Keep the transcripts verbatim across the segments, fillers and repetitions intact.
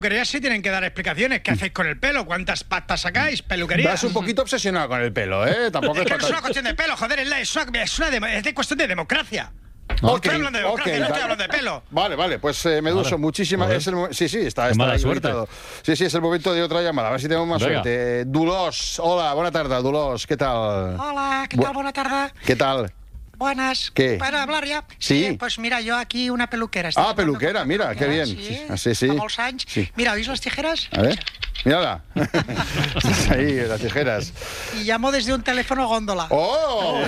Peluquerías sí tienen que dar explicaciones. ¿Qué hacéis con el pelo? ¿Cuántas pastas sacáis? Peluquerías. Vas un poquito obsesionado con el pelo, ¿eh? Tampoco es es, que no es una cuestión de pelo, joder, es, la, es, una, es, una de, es de cuestión de democracia. No okay, estoy hablando de democracia, okay, no estoy vale. hablando de pelo. Vale, vale, pues eh, Meduso, muchísimas... Es el, sí, sí, está, está mala ahí suerte. gritado. Sí, sí, es el momento de otra llamada. A ver si tenemos más Venga. suerte. Dulos, hola, buena tarde, Dulos, ¿qué tal? Hola, ¿qué Bu tal? Buena tarde. ¿Qué tal? Buenas. ¿Qué? ¿Para hablar ya? Sí. Pues mira, yo aquí una peluquera. Ah, peluquera, mira, qué bien. Sí, Sí, sí, sí. fa molts anys. Sí. Mira, ¿oís las tijeras? A ver, mírala. Ahí, las tijeras. Y llamo desde un teléfono góndola. ¡Oh!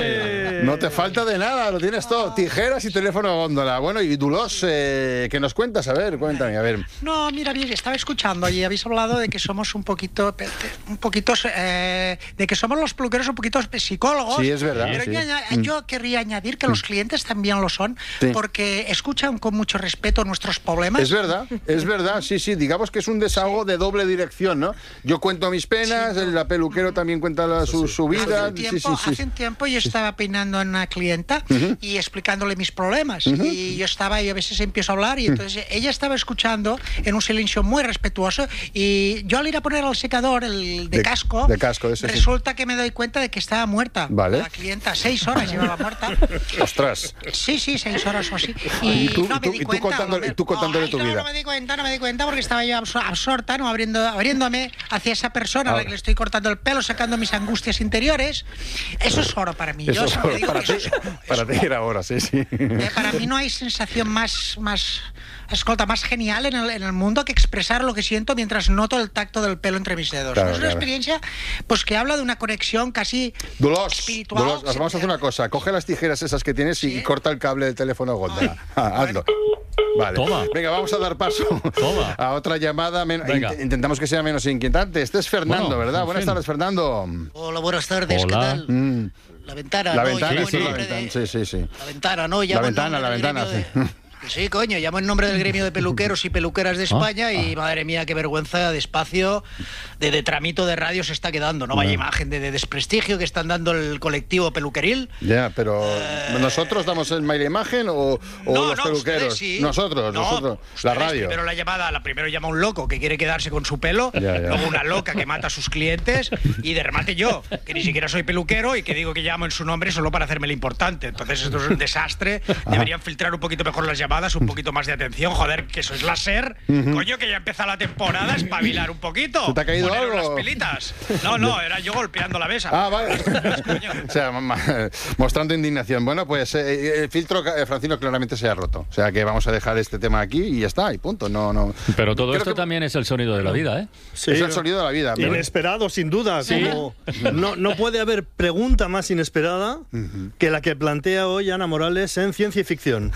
No te falta de nada, lo tienes todo. Tijeras y teléfono góndola. Bueno, y Dulos, eh, ¿qué nos cuentas? A ver, cuéntame, a ver. No, mira, bien, estaba escuchando y habéis hablado de que somos un poquito, un poquito, eh, de que somos los peluqueros un poquito psicólogos. Sí, es verdad. Pero Sí. yo, yo querría añadir que los clientes también lo son, Sí. porque escuchan con mucho respeto nuestros problemas. Es verdad, es verdad, sí, sí, digamos que es un desahogo de doble dirección, ¿no? Yo cuento mis penas, Sí, no. el la peluquero también cuenta la, su, su vida. Hace un tiempo, sí, sí, sí. hace un tiempo yo estaba peinando a una clienta y explicándole mis problemas. Y yo estaba, y a veces empiezo a hablar, y entonces ella estaba escuchando en un silencio muy respetuoso. Y yo al ir a poner el secador, el de, De- casco, de casco, ese sí. resulta que me doy cuenta de que estaba muerta. Vale. La clienta, seis horas llevaba muerta. Ostras. Sí, sí, seis horas o así. Y Y, tú- no y me tú- di y tú cuenta. contándole- lo- y tú contándole Ay, tu no, vida. No me di cuenta, no me di cuenta porque estaba yo absor- absorta, ¿no? Abriendo, abriéndome hacia esa persona a la que le estoy cortando el pelo, sacando mis angustias interiores. Eso es oro para mí. Yo Eso, siempre digo para que ti, eso es oro. para ti era ahora, sí, sí. Eh, para mí no hay sensación más, más, escolta, más genial en el, en el mundo que expresar lo que siento mientras noto el tacto del pelo entre mis dedos. Claro, es una claro. experiencia pues que habla de una conexión casi Dulos, espiritual. Dulos, vamos a hacer una cosa. Coge las tijeras esas que tienes y, Sí. y corta el cable del teléfono góndola. Ah, hazlo. Vale. Toma. Venga, vamos a dar paso Toma. a otra llamada. Men- Venga. int- intentamos que sea menos inquietante. Este es Fernando, Bueno, ¿verdad? en Buenas fin. tardes, Fernando. Hola, buenas tardes, Hola. ¿qué tal? Mm. La ventana, La ¿no? ventana, Llamo sí, en la nombre ventana, de- sí, sí, sí. La ventana, ¿no? Llamo La en ventana, nombre la del ventana, gremio sí. de- Que sí, coño, llamo en nombre del gremio de peluqueros y peluqueras de España y madre mía, qué vergüenza de espacio, de, de tramito de radio se está quedando, ¿no? Vaya imagen de, de desprestigio que están dando el colectivo peluqueril. Ya, pero ¿nosotros damos el mail imagen o, o No, los no, peluqueros? ustedes sí. Nosotros, No, nosotros. La ustedes radio. Primero la llamada, la primero llama un loco que quiere quedarse con su pelo, Ya, ya. luego una loca que mata a sus clientes y de remate yo, que ni siquiera soy peluquero y que digo que llamo en su nombre solo para hacerme lo importante. Entonces esto es un desastre. Deberían filtrar un poquito mejor las llamadas, un poquito más de atención. Joder, que sois la SER. Coño, que ya empieza la temporada, espabilar un poquito. ¿Se te ha caído Poneros algo? las pelitas. No, no, era yo golpeando la mesa. Ah, vale. Coño. O sea, ma- ma- mostrando indignación. Bueno, pues eh, el filtro, eh, Francino, claramente se ha roto. O sea que vamos a dejar este tema aquí y ya está, y punto. No, no. Pero todo Creo esto que también es el sonido de la vida, ¿eh? Sí, es el sonido de la vida. inesperado, sin duda. Sí. Como no, no puede haber pregunta más inesperada que la que plantea hoy Ana Morales en Ciencia y Ficción.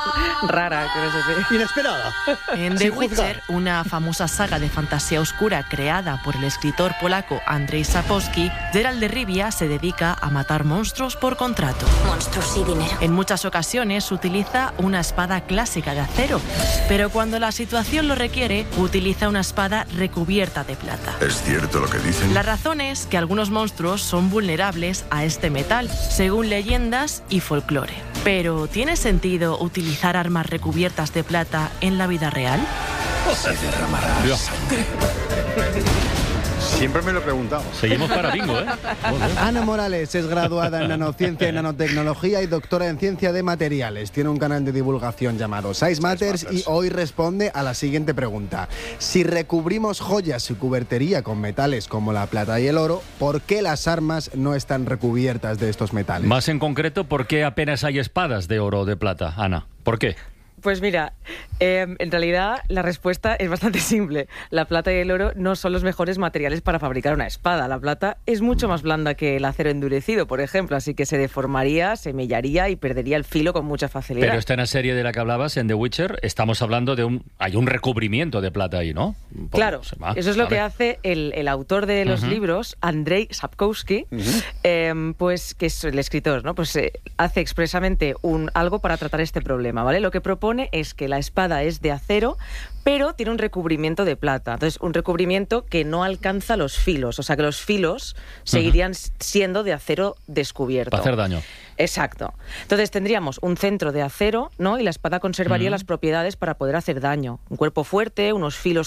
Rara, quiero decir. Inesperada. En The Sin juzgar. Witcher, una famosa saga de fantasía oscura creada por el escritor polaco Andrzej Sapkowski, Geralt de Rivia se dedica a matar monstruos por contrato. Monstruos y dinero. En muchas ocasiones utiliza una espada clásica de acero, pero cuando la situación lo requiere, utiliza una espada recubierta de plata. ¿Es cierto lo que dicen? La razón es que algunos monstruos son vulnerables a este metal, según leyendas y folclore. Pero, ¿tiene sentido utilizar armas recubiertas de plata en la vida real? Siempre me lo he preguntado. Seguimos para bingo, ¿eh? Ana Morales es graduada en nanociencia y nanotecnología y doctora en ciencia de materiales. Tiene un canal de divulgación llamado Size Matters y hoy responde a la siguiente pregunta. Si recubrimos joyas y cubertería con metales como la plata y el oro, ¿por qué las armas no están recubiertas de estos metales? Más en concreto, ¿por qué apenas hay espadas de oro o de plata, Ana? ¿Por qué? Pues mira, eh, en realidad la respuesta es bastante simple. La plata y el oro no son los mejores materiales para fabricar una espada. La plata es mucho más blanda que el acero endurecido, por ejemplo, así que se deformaría, se mellaría y perdería el filo con mucha facilidad. Pero esta en la serie de la que hablabas, en The Witcher, estamos hablando de un... Hay un recubrimiento de plata ahí, ¿no? Un poco, Claro, se va, eso es lo vale. que hace el, el autor de los Ujú. libros, Andrzej Sapkowski, eh, pues que es el escritor, ¿no? Pues eh, hace expresamente un, algo para tratar este problema, ¿vale? Lo que propone propone es que la espada es de acero, pero tiene un recubrimiento de plata. Entonces, un recubrimiento que no alcanza los filos. O sea, que los filos seguirían uh-huh. siendo de acero descubierto. Para hacer daño. Exacto. Entonces, tendríamos un centro de acero, ¿no? Y la espada conservaría uh-huh. las propiedades para poder hacer daño. Un cuerpo fuerte, unos filos